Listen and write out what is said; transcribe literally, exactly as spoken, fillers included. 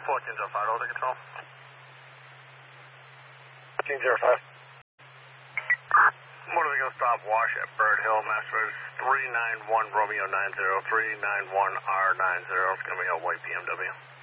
fourteen zero five, order control. fourteen zero five. Motor vehicle stop wash at Bird Hill, Master three nine one Romeo nine zero, three nine one R nine zero. It's going to be a white B M W.